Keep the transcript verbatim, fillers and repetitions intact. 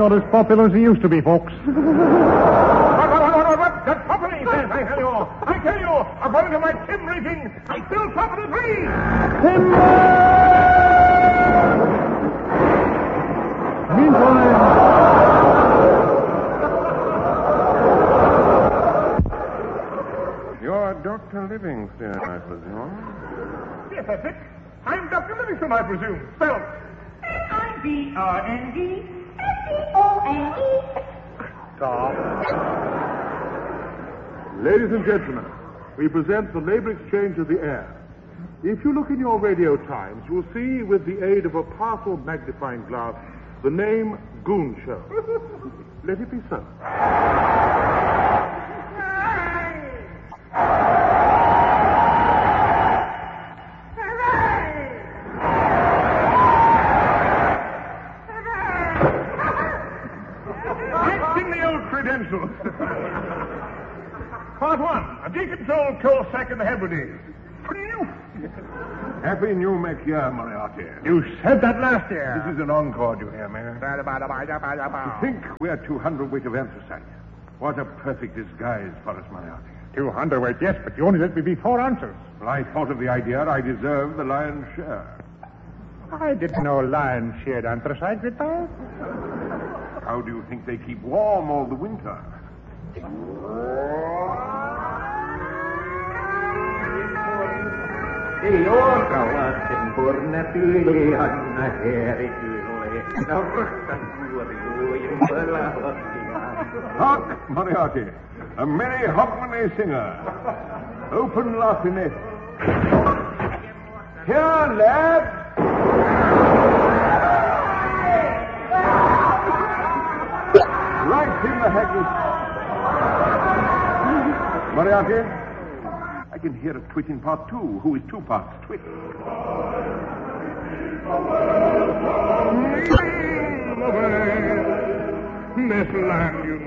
not as popular as he used to be, folks. What, what, what, what, what? That's property, says, I tell you. I tell you, according to my Tim rating, I'm still top of the tree. Timber! Meantime... You're Doctor Livingston, I presume. Yes, that's it. I'm Doctor Livingston, I presume. Spelled N I V R N D S C O N E. Stop. Ladies and gentlemen, we present the labor exchange of the air. If you look in your radio times, you will see, with the aid of a powerful magnifying glass, the name Goon Show. Let it be so. Part one, a decontrolled coal sack in the Hebrides. Happy New Make Year, Moriarty. You said that last year. This is an encore, do you hear me? To think we're two hundredweight of anthracite. What a perfect disguise for us, Moriarty. Two hundredweight, yes, but you only let me be four ounces. Well, I thought of the idea I deserved the lion's share. I didn't know lions shared anthracite with that. How do you think they keep warm all the winter? Ei orkalasten purna tylihanna heritille. Nauraksan kuoriluojen pelahottia. Hark, Moriarty. A merry Hogmanay singer. Open laughing. Here, lad. Right in the haggis. Moriarty, I can hear a twit in part two, who is two parts twit. This land, you